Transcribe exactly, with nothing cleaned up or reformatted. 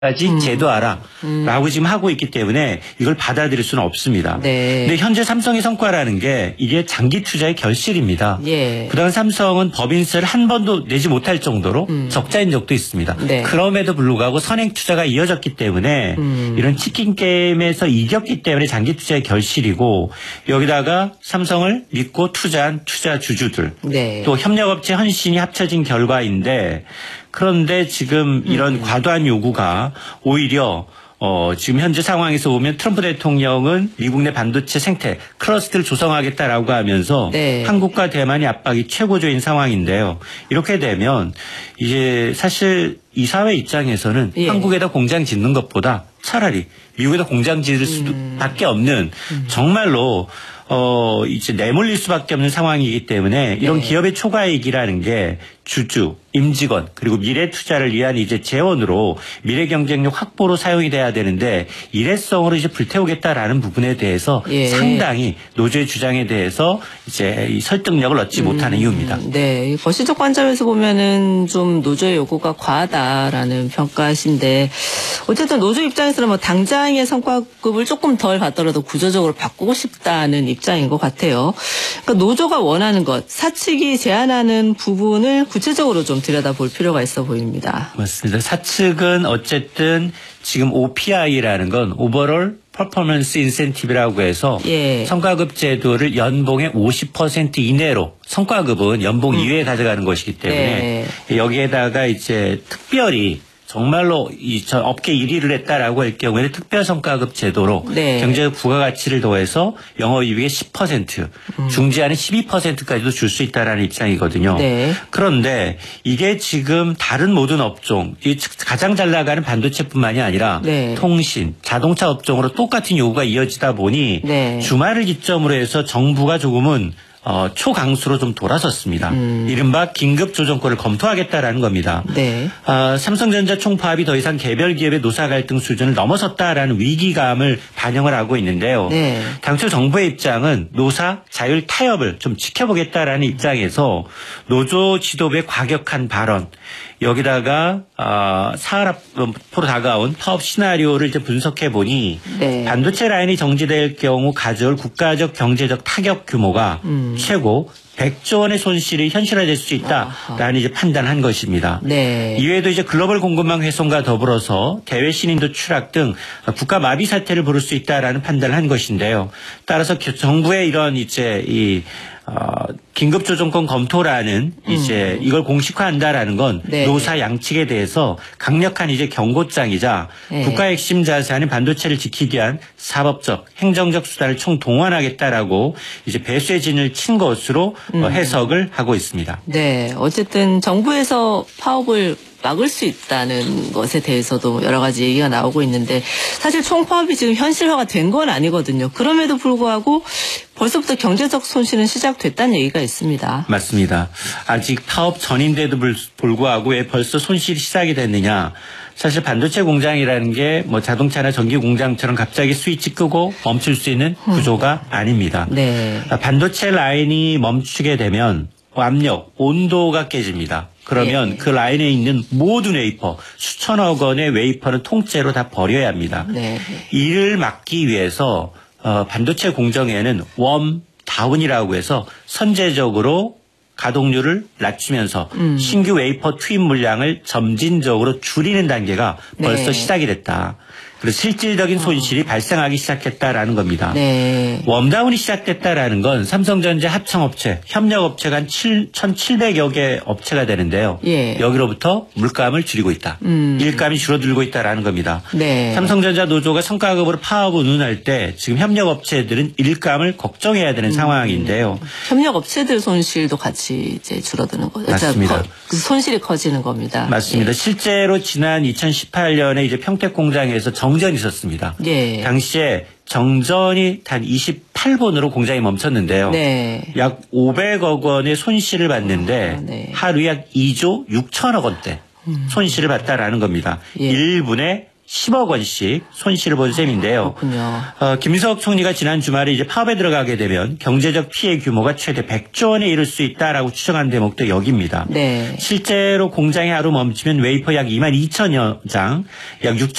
까지 음. 제도하라 음. 라고 지금 하고 있기 때문에 이걸 받아들일 수는 없습니다. 네. 근데 현재 삼성의 성과라는 게 이게 장기 투자의 결실입니다. 예. 그동안 삼성은 법인세를 한 번도 내지 못할 정도로 음. 적자인 적도 있습니다. 네. 그럼에도 불구하고 선행 투자가 이어졌기 때문에 음. 이런 치킨 게임에서 이겼기 때문에 장기 투자의 결실이고, 여기다가 삼성을 믿고 투자한 투자 주주들, 네. 또 협력업체 헌신이 합쳐진 결과인데, 그런데 지금 이런 음. 과도한 요구가 오히려 어, 지금 현재 상황에서 보면 트럼프 대통령은 미국 내 반도체 생태 클러스터를 조성하겠다라고 하면서 네. 한국과 대만의 압박이 최고조인 상황인데요. 이렇게 되면 이제 사실 이 사회 입장에서는 예. 한국에다 공장 짓는 것보다 차라리 미국에다 공장 지을 수밖에 없는 음. 정말로 어, 이제 내몰릴 수밖에 없는 상황이기 때문에 이런 네. 기업의 초과이익이라는 게 주주, 임직원, 그리고 미래 투자를 위한 이제 재원으로 미래 경쟁력 확보로 사용이 돼야 되는데 일회성으로 이제 불태우겠다라는 부분에 대해서 예. 상당히 노조의 주장에 대해서 이제 이 설득력을 얻지 음, 못하는 이유입니다. 네. 거시적 관점에서 보면은 좀 노조의 요구가 과하다라는 평가신데, 어쨌든 노조 입장에서는 뭐 당장의 성과급을 조금 덜 받더라도 구조적으로 바꾸고 싶다는 입장인 것 같아요. 그러니까 노조가 원하는 것, 사측이 제안하는 부분을 구체적으로 좀 들여다볼 필요가 있어 보입니다. 맞습니다. 사측은 어쨌든 지금 오피아이라는 건 오버롤 퍼포먼스 인센티브라고 해서 예. 성과급 제도를 연봉의 오십 퍼센트 이내로, 성과급은 연봉 음. 이외에 가져가는 것이기 때문에 네. 여기에다가 이제 특별히 정말로 이 저 업계 일 위를 했다라고 할 경우에는 특별 성과급 제도로 네. 경제적 부가가치를 더해서 영업이익의 십 퍼센트, 음. 중지하는 십이 퍼센트까지도 줄 수 있다라는 입장이거든요. 네. 그런데 이게 지금 다른 모든 업종, 가장 잘 나가는 반도체뿐만이 아니라 네. 통신, 자동차 업종으로 똑같은 요구가 이어지다 보니 네. 주말을 기점으로 해서 정부가 조금은 어, 초강수로 좀 돌아섰습니다. 음. 이른바 긴급 조정권을 검토하겠다라는 겁니다. 네. 어, 삼성전자 총파업이 더 이상 개별 기업의 노사 갈등 수준을 넘어섰다라는 위기감을 반영을 하고 있는데요. 네. 당초 정부의 입장은 노사 자율 타협을 좀 지켜보겠다라는 입장에서 노조 지도부의 과격한 발언, 여기다가 어, 사흘 앞으로 다가온 파업 시나리오를 이제 분석해 보니 네. 반도체 라인이 정지될 경우 가져올 국가적 경제적 타격 규모가 음. 최고 백조 원의 손실이 현실화될 수 있다라는 아하. 이제 판단한 것입니다. 네. 이외에도 이제 글로벌 공급망 훼손과 더불어서 대외 신인도 추락 등 국가 마비 사태를 부를 수 있다라는 판단을 한 것인데요. 따라서 정부의 이런 이제 이 어, 긴급조정권 검토라는 음. 이제 이걸 공식화한다라는 건 네. 노사 양측에 대해서 강력한 이제 경고장이자 네. 국가의 핵심 자산인 반도체를 지키기 위한 사법적, 행정적 수단을 총동원하겠다라고 이제 배수의 진을 친 것으로 음. 해석을 하고 있습니다. 네, 어쨌든 정부에서 파업을 막을 수 있다는 것에 대해서도 여러 가지 얘기가 나오고 있는데, 사실 총파업이 지금 현실화가 된 건 아니거든요. 그럼에도 불구하고 벌써부터 경제적 손실은 시작됐다는 얘기가 있습니다. 맞습니다. 아직 파업 전인데도 불구하고 왜 벌써 손실이 시작이 됐느냐. 사실 반도체 공장이라는 게 뭐 자동차나 전기 공장처럼 갑자기 스위치 끄고 멈출 수 있는 구조가 음. 아닙니다. 네. 반도체 라인이 멈추게 되면 압력, 온도가 깨집니다. 그러면 네. 그 라인에 있는 모든 웨이퍼, 수천억 원의 웨이퍼는 통째로 다 버려야 합니다. 네. 이를 막기 위해서 어, 반도체 공정에는 웜 다운이라고 해서 선제적으로 가동률을 낮추면서 음. 신규 웨이퍼 투입 물량을 점진적으로 줄이는 단계가 벌써 네. 시작이 됐다. 그래서 실질적인 손실이 어. 발생하기 시작했다라는 겁니다. 네. 웜다운이 시작됐다라는 건 삼성전자 합청업체, 협력업체가 한 천칠백여 개 업체가 되는데요. 예. 여기로부터 물감을 줄이고 있다. 음. 일감이 줄어들고 있다라는 겁니다. 네. 삼성전자 노조가 성과급으로 파업을 운운할 때 지금 협력업체들은 일감을 걱정해야 되는 음. 상황인데요. 협력업체들 손실도 같이 이제 줄어드는 거죠. 맞습니다. 그 손실이 커지는 겁니다. 맞습니다. 예. 실제로 지난 이천십팔 년에 이제 평택 공장에서 정전이 있었습니다. 예. 당시에 정전이 단 이십팔 분으로 공장이 멈췄는데요. 네. 약 오백억 원의 손실을 봤는데 아, 네. 하루에 약 이조 육천억 원대 음. 손실을 봤다라는 겁니다. 예. 일 분에 십억 원씩 손실을 본 셈인데요. 그렇군요. 어, 김수석 총리가 지난 주말에 이제 파업에 들어가게 되면 경제적 피해 규모가 최대 백조 원에 이를 수 있다라고 추정한 대목도 여기입니다. 네. 실제로 공장이 하루 멈추면 웨이퍼 약 이만 이천여 장, 약